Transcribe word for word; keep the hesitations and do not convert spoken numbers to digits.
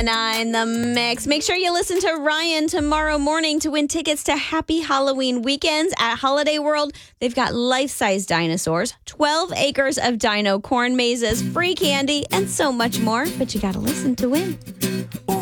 Gemini in the mix. Make sure you listen to Ryan tomorrow morning to win tickets to Happy Halloween Weekends at Holiday World. They've got life-size dinosaurs, twelve acres of dino corn mazes, free candy, and so much more. But you got to listen to win.